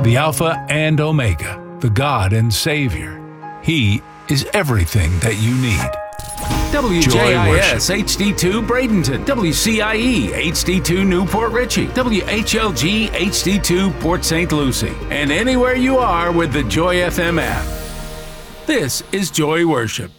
the Alpha and Omega, the God and Savior. He is everything that you need. WJIS HD2 Bradenton, WCIE HD2 Newport Richey, WHLG HD2 Port St. Lucie, and anywhere you are with the Joy FM app. This is Joy Worship.